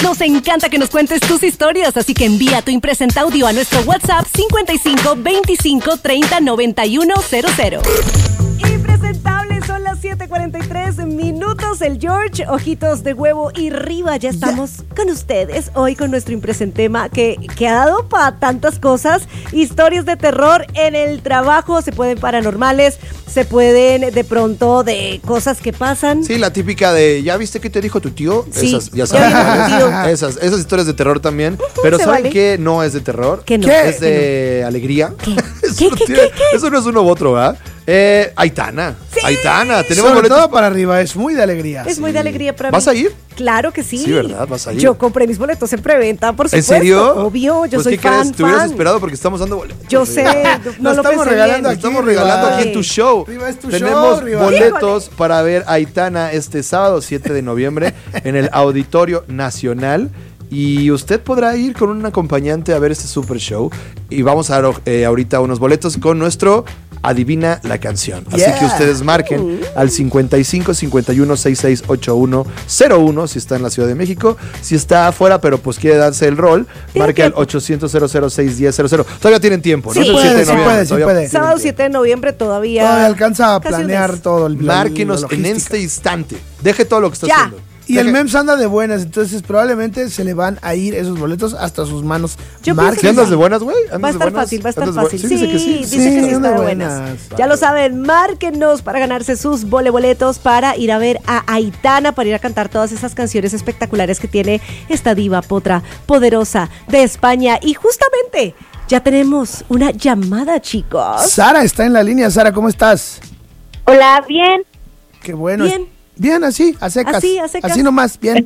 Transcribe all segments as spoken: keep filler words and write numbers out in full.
Nos encanta que nos cuentes tus historias, así que envía tu impresenta audio a nuestro WhatsApp cincuenta y cinco veinticinco treinta noventa y uno cero cero. Impresentables, son las siete cuarenta y tres minutos. El George, ojitos de huevo y Riva, ya estamos yeah. con ustedes hoy con nuestro impresentema que, que ha dado para tantas cosas. Historias de terror en el trabajo, se pueden paranormales, se pueden de pronto de cosas que pasan. Sí, la típica de, ¿ya viste qué te dijo tu tío? Sí, esas, ya sabes. Ya esas, esas historias de terror también. Uh-huh, Pero ¿saben vale. qué? No es de terror. ¿Qué no? ¿Qué? Es de ¿Qué? alegría. ¿Qué? Eso, ¿Qué, no qué, tiene, qué, qué? eso no es uno u otro, ¿verdad? Eh, Aitana. Sí. Aitana, tenemos Sobre boletos todo para arriba, es muy de alegría. Es sí. muy de alegría para mí. ¿Vas a ir? Claro que sí. Sí, ¿verdad? ¿Vas a ir? Yo compré mis boletos en preventa, por supuesto. ¿En serio? Obvio, yo pues soy ¿qué fan, crees? Te hubieras fan. esperado porque estamos dando boletos. Yo sé, no Lo lo estamos pensé regalando bien. aquí, Estamos regalando Riva. aquí en tu show. Riva, es tu Tenemos show, Riva. boletos para ver a Aitana este sábado siete de noviembre en el Auditorio Nacional. Y usted podrá ir con un acompañante a ver este super show. Y vamos a dar eh, ahorita unos boletos con nuestro Adivina la Canción. Yeah. Así que ustedes marquen Uh. al cincuenta y cinco cincuenta y uno sesenta y seis ochenta y uno cero uno si está en la Ciudad de México. Si está afuera pero pues quiere darse el rol, marque al ochocientos cero cero seis diez cero cero. Todavía tienen tiempo, ¿no? Sí. Es el Puede, siete de sí noviembre, puede, sí todavía puede. tienen Sábado tiempo. siete de noviembre todavía. Todavía alcanza a casi un planear mes. todo el Márquenos la en logística. este instante. Deje todo lo que está Ya. haciendo. Y el Deje- M E M S anda de buenas, entonces probablemente se le van a ir esos boletos hasta sus manos. Yo Marquen. ¿Sí andas de buenas, güey? ¿Andas Va a de estar buenas? fácil, va a estar ¿Andas de bu- fácil. Sí, Sí, dice que sí. dice que sí Sí, está anda de de buenas. buenas. Ya lo saben, márquenos para ganarse sus voleboletos para ir a ver a Aitana, para ir a cantar todas esas canciones espectaculares que tiene esta diva potra poderosa de España. Y justamente ya tenemos una llamada, chicos. Sara está en la línea. Sara, ¿cómo estás? Hola, bien, Qué bueno. Bien. Bien, así, a secas. Así, a secas. Así nomás, bien.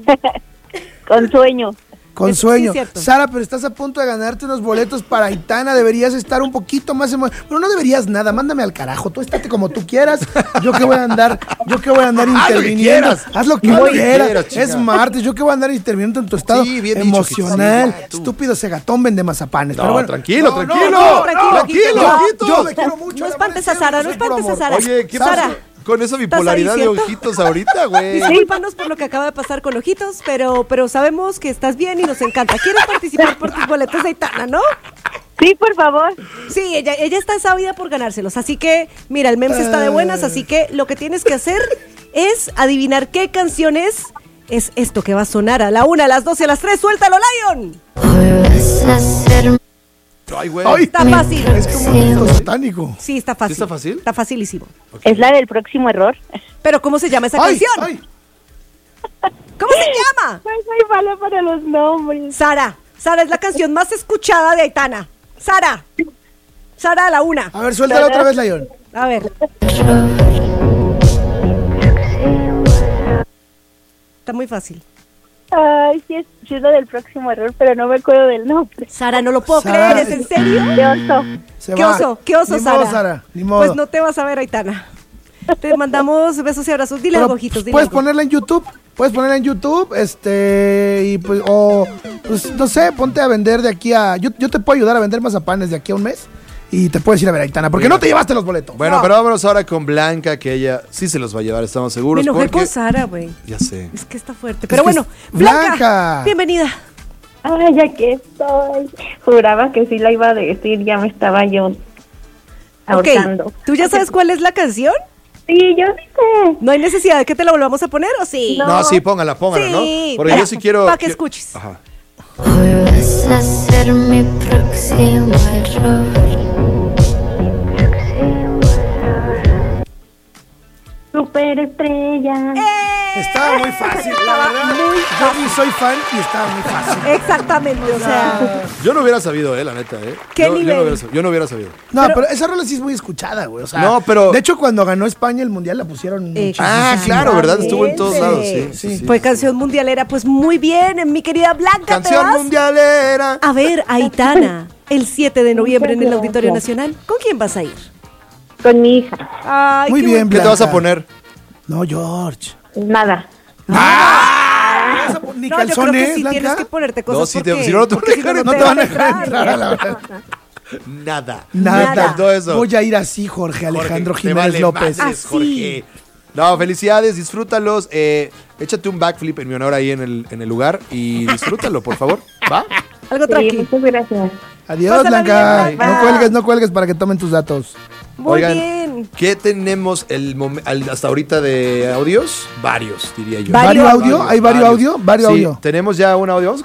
con sueño. Con Es- sí, sueño. cierto. Sara, pero estás a punto de ganarte unos boletos para Aitana. Deberías estar un poquito más emocionado. Pero no deberías nada. Mándame al carajo. Tú estate como tú quieras. Yo que voy a andar, yo que voy a andar Haz lo que interviniendo. quieras. Haz lo que Haz lo que quieras. quieras, chinga. Es martes. Yo que voy a andar interviniendo en tu estado Sí, bien dicho, emocional. que sí, tú. Estúpido segatón vende mazapanes. No, pero bueno. tranquilo, No, no, tranquilo. no, tranquilo, tranquilo, Ojitos. ojitos. Yo me quiero mucho. No el espantes amor a Sara, es no cielo, no es espantes a por Sara. Oye, ¿qué Sara, pasa con esa bipolaridad ahí, de cierto? ojitos ahorita, güey? discúlpanos por lo que acaba de pasar con Ojitos, pero, pero sabemos que estás bien y nos encanta. ¿Quieres participar por tus boletos de Aitana, no? Sí, por favor. Sí, ella, ella está sabida por ganárselos. Así que, mira, el M E M S está de buenas, así que lo que tienes que hacer es adivinar qué canción es. Es esto que va a sonar a la una, a las doce, a las tres. ¡Suéltalo, Lion! Ay, güey. Ay, Está fácil. es como un grito satánico. Sí, está fácil. ¿Sí está fácil? Está facilísimo. Es la del próximo error. Pero, ¿cómo se llama esa Ay, canción? ay. ¿Cómo se llama? Soy muy mala para los nombres. Sara. Sara es la canción más escuchada de Aitana. Sara. Sara a la una. A ver, suéltala otra vez, Lion. A ver. Está muy fácil. Ay, sí es, sí es la del próximo error, pero no me acuerdo del nombre. Sara, no lo puedo Sara. creer. ¿Es en serio? De oso. Se ¿Qué va. oso? ¿Qué oso, Ni Sara? modo, Sara, ni modo. Pues no te vas a ver, Aitana. Te mandamos besos y abrazos. Dile Pero algo, Ojitos. Dile puedes algo. ponerla en YouTube, puedes ponerla en YouTube, este, y pues, o, pues, no sé, ponte a vender de aquí a, yo, yo te puedo ayudar a vender mazapanes de aquí a un mes, y te puedes ir a ver a Aitana, porque no te llevaste los boletos. Bueno, No. pero vámonos ahora con Blanca, que ella sí se los va a llevar, estamos Me seguros. enojé porque... con Sara, güey. Ya sé. Es que está fuerte. Pero que bueno, es- Blanca, Blanca. bienvenida. Ay, ya que estoy. Juraba que sí la iba a decir, ya me estaba yo ahorcando. Ok, ¿tú ya sabes cuál es la canción? Sí, yo sí sé. ¿No hay necesidad de que te la volvamos a poner o sí? No. No, sí, póngala, póngala, Sí, ¿no? Porque mira, yo sí quiero... pa' que quiero- escuches. Ajá. Hoy vas a ser mi próximo error. Superestrella. Estaba muy fácil, la verdad. Yo ni soy fan y estaba muy fácil. Exactamente, o sea. Yo no hubiera sabido, eh, la neta, eh. ¿Qué yo, yo nivel? no hubiera sabido, yo no hubiera sabido. No, Pero- pero, esa rola sí es muy escuchada, güey. O sea, No, pero- de hecho, cuando ganó España el mundial la pusieron. muchísimo. Ah, claro, ¿verdad? Estuvo en todos lados, sí. Sí. sí, sí. Fue canción mundialera. Pues muy bien, mi querida Blanca. ¿te Canción vas? mundialera. A ver, Aitana, el siete de noviembre en el Auditorio Nacional. ¿Con quién vas a ir? Con mi hija. Ay, Muy qué bien, ¿Qué te vas a Blanca. poner? No, George. Nada. Ah, ¿vas a pon- Ni No, yo creo calzones, que sí Blanca. tienes que ponerte cosas No, si te- porque- si no, no te porque van a No te van a dejar entrar a la verdad. Nada. Nada. Me encantó eso. Voy a ir así, Jorge Alejandro Jorge, te Jiménez vale López. madres, Así. Jorge. No, felicidades, disfrútalos. Eh, échate un backflip en mi honor ahí en el, en el lugar y disfrútalo, por favor. ¿Va? Algo Sí, tranquilo. muchas gracias. Adiós, Pásala Blanca. bien, Blanca. No cuelgues, no cuelgues para que tomen tus datos. Muy Oigan, bien. ¿qué tenemos el mom- al- hasta ahorita de audios? Varios, diría yo. Vario ¿Vario audio? ¿Hay vario audio? Vario Sí, audio. tenemos ya un audio. Vamos-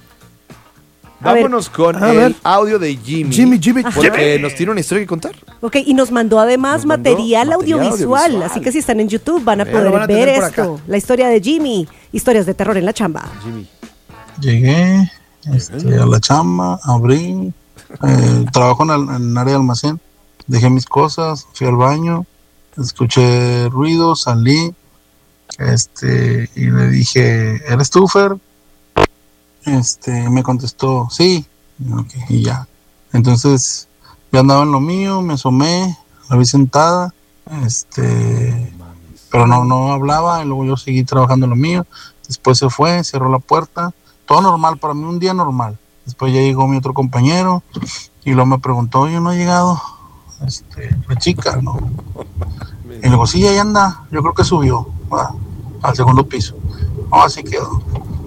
A ver. Vámonos con A el ver. audio de Jimmy. Jimmy, Jimmy. Porque nos tiene una historia que contar. Ok, y nos mandó además Nos mandó material, material audiovisual, audiovisual. así que si están en YouTube van a A ver, poder lo van a ver tener por esto. acá. La historia de Jimmy, historias de terror en la chamba. Jimmy. Llegué este, a la chamba, abrí, eh, trabajo en el, en el área de almacén, dejé mis cosas, fui al baño, escuché ruido, salí, este, y le dije, ¿eres tú, Fer? Este, me contestó, sí, ok, y ya. Entonces, yo andaba en lo mío, me asomé, la vi sentada, este, pero no, no hablaba, y luego yo seguí trabajando en lo mío, después se fue, cerró la puerta, todo normal, para mí un día normal. Después ya llegó mi otro compañero y luego me preguntó, oye, ¿no ha llegado este, la chica? No. Y luego, sí, ahí anda, yo creo que subió va, al segundo piso. No, así quedó.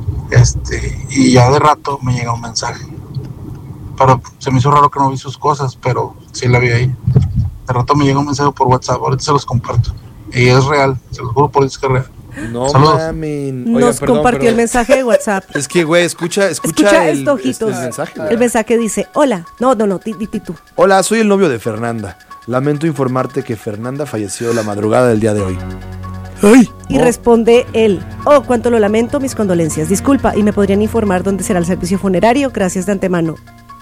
Este, y ya de rato me llega un mensaje. Pero se me hizo raro que no vi sus cosas, pero sí la vi ahí. De rato me llega un mensaje por WhatsApp, ahorita se los comparto. Y es real, se los juro por Dios que es real. No Saludos. mamen. Oigan, Nos perdón, compartió perdón. el mensaje de WhatsApp. Es que, güey, escucha, escucha, Escucha el, esto, este, ojitos. el mensaje. güey. El mensaje dice, hola. No, no, no, ti, ti, ti, tú. Hola, soy el novio de Fernanda. Lamento informarte que Fernanda falleció la madrugada del día de hoy. Ay, Y Oh. responde él, oh, cuánto lo lamento, mis condolencias. Disculpa, y me podrían informar dónde será el servicio funerario. Gracias de antemano.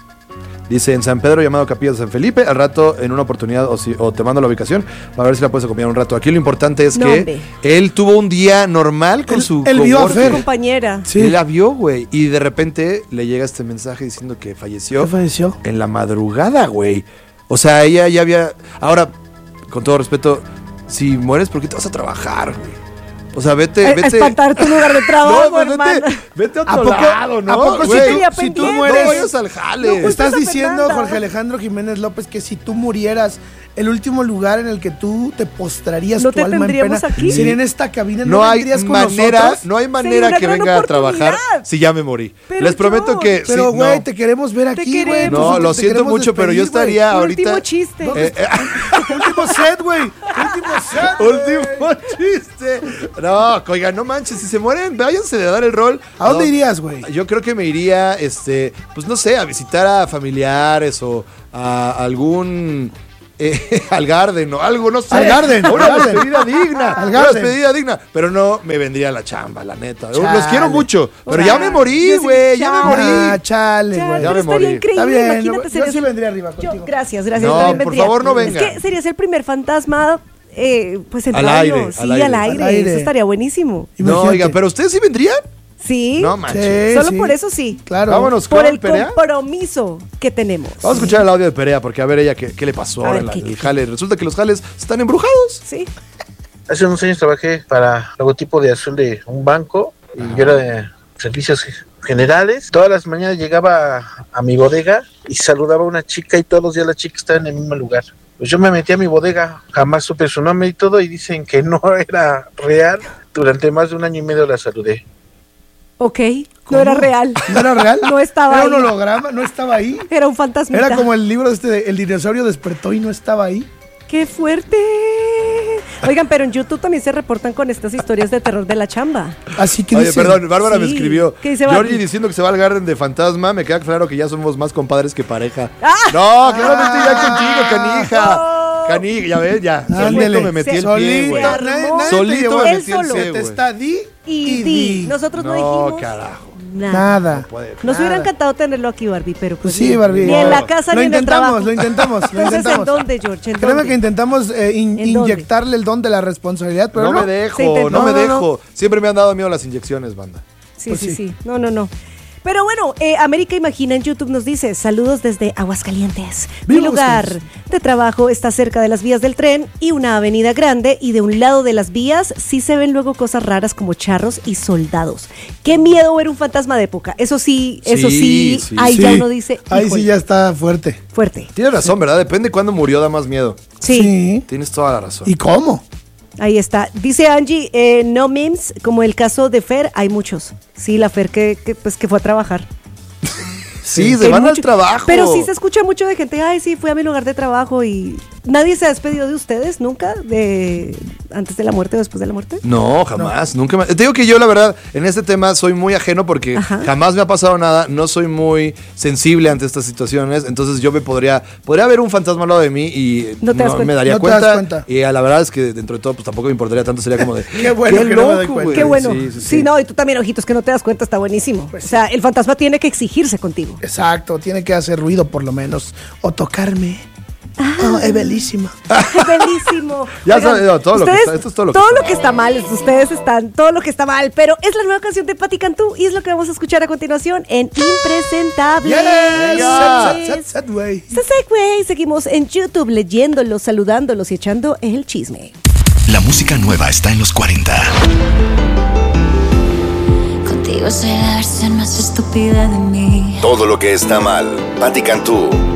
Dice en San Pedro, llamado Capilla de San Felipe. Al rato, en una oportunidad, o, si, o te mando la ubicación para ver si la puedes acompañar un rato. Aquí lo importante es No, que hombre. él tuvo un día normal con Él- su él vio a coworker. Fer. Compañera. sí. Él la vio, güey. Y de repente le llega este mensaje diciendo que falleció ¿Qué falleció? en la madrugada, güey. O sea, ella ya había... Ahora, con todo respeto, si mueres, ¿por qué te vas a trabajar, güey? O sea, vete... A- a vete... espantar tu lugar de trabajo, No, pues hermano. vete, vete a ¿A otro poco- lado, ¿no? a poco si güey? tú- tenía si tú pendiente? mueres- No vayas al jale. No, pues, Estás a diciendo, Fernanda. Jorge Alejandro Jiménez López, que si tú murieras, el último lugar en el que tú te postrarías ¿No tu te alma en tendríamos pena aquí? sería en esta cabina. No hay vendrías con manera, nosotros? no hay Sería manera una que gran venga a trabajar oportunidad. si ya me morí. Pero Les prometo yo- que Pero, sí, güey, no. te queremos ver Te aquí, güey. queremos. No, Pues, lo te siento queremos mucho, pero yo despedir, güey. estaría Un ahorita. último chiste. Eh, eh, Último set, güey. Último set. güey. último chiste. No, oigan, no manches, si se mueren, váyanse de dar el rol. ¿A dónde No, irías, güey? Yo creo que me iría, este, pues no sé, a visitar a familiares o a algún eh, al Garden o algo, no sé. Al Garden, Una al Garden. despedida digna. Al Una Garden. despedida digna. Pero no me vendría la chamba, la neta. Chale. Los quiero mucho. Pero sea, ya me morí, yo sí, güey. Ya me chale. morí. Ah, chale, Ya, güey. Ya pero me estaría morí. increíble. Está bien, Imagínate, yo serías sí el- vendría arriba Yo- contigo. gracias, gracias. No, yo también por vendría. favor, no Es venga. que serías el primer fantasma, eh, pues en Al radio. aire, Sí, al al aire. aire. Al aire. Eso estaría buenísimo. No, Imagínate. oigan, pero ustedes sí vendrían. Sí. No manches. Sí, Solo sí. por eso sí. Claro. Vámonos Por con el Perea. compromiso que tenemos. Vamos a escuchar el audio de Perea porque a ver ella qué, qué le pasó A ahora ver, en la- ¿qué- en el qué- jale. Resulta que los jales están embrujados. Sí. Hace unos años trabajé para logotipo de azul de un banco y yo era de servicios generales. Todas las mañanas llegaba a, a mi bodega y saludaba a una chica y todos los días la chica estaba en el mismo lugar. Pues yo me metí a mi bodega, jamás supe su nombre y todo y dicen que no era real. Durante más de un año y medio la saludé. Ok. ¿Cómo? No era real. ¿No era real? No estaba Era ahí. un holograma, no estaba ahí. Era un fantasma. Era como el libro este de El dinosaurio despertó y no estaba ahí. ¡Qué fuerte! Oigan, pero en YouTube también se reportan con estas historias de terror de la chamba. Así que Oye, dicen, perdón, Bárbara me Sí. escribió. ¿Qué dice Georgie Barbie? diciendo que se va al Garden de Fantasma. Me queda claro que ya somos más compadres que pareja. ¡Ah! No, claramente ya contigo, No. canija. Canija, ya ves, ya. Ándele. Solito me metí el pie, solito, güey. armó. nadie, nadie Solito te llevó me a- Él metí el solo. pie, Se te güey. está di Y, di. Nosotros no, No, dijimos carajo. nada. Nada. Puede. Nos hubiera Nada. encantado tenerlo aquí, Barbie, pero pues, Pues sí, ni- Barbie. Ni en No. la casa Lo ni en el intentamos, trabajo. lo intentamos, lo Entonces, intentamos. ¿en dónde, George? ¿En Créeme dónde? que intentamos eh, in- ¿En dónde? inyectarle el don de la responsabilidad, pero no, no. me dejo, Se intentó. no me No, no, dejo. Siempre me han dado miedo las inyecciones, banda. Sí, Pues sí, sí. sí. No, no, no. Pero bueno, eh, América Imagina en YouTube nos dice, saludos desde Aguascalientes. Mi ¡Viva lugar Aguascalientes! de trabajo está cerca de las vías del tren y una avenida grande y de un lado de las vías sí se ven luego cosas raras como charros y soldados. Qué miedo ver un fantasma de época. Eso sí, eso sí, Sí, sí. ahí Sí, ya uno dice, ahí híjole, sí ya está fuerte. fuerte. Tienes razón, ¿verdad? Depende cuándo murió, da más miedo. Sí. Tienes toda la razón. ¿Y cómo? Ahí está. Dice Angie, eh, no memes, como el caso de Fer, hay muchos. Sí, la Fer que, que, pues, que fue a trabajar. Sí, se Que van mucho- al trabajo. Pero sí se escucha mucho de gente, ay, sí, fui a mi lugar de trabajo y... ¿Nadie se ha despedido de ustedes nunca? De antes de la muerte o después de la muerte. No, jamás, nunca me... Te digo que yo, la verdad, en este tema soy muy ajeno porque Ajá. jamás me ha pasado nada, no soy muy sensible ante estas situaciones, entonces yo me podría... Podría haber un fantasma al lado de mí y No te das cuenta. me daría No te das cuenta, cuenta. y a la verdad es que dentro de todo pues tampoco me importaría tanto, sería como de... Qué bueno que no me doy cuenta. güey". Qué bueno. Sí, Sí, sí, sí. no, y tú también, ojitos, que no te das cuenta, está buenísimo. Pues o sea, el fantasma tiene que exigirse contigo. Exacto, tiene que hacer ruido por lo menos. O tocarme. Ah. Oh, es bellísima. Bellísimo. Ya Oigan, sabes, no, todo lo que ustedes- está- esto es todo lo que todo está lo que está mal, ustedes están, todo lo que está mal, pero es la nueva canción de Patti Cantú y es lo que vamos a escuchar a continuación en Impresentable. Yes, Venga. set, set, set, güey. Güey, seguimos en YouTube leyéndolos, saludándolos y echando el chisme. La música nueva está en los cuarenta. Contigo soy la versión más estúpida de mí. Todo lo que está mal. Patti Cantú.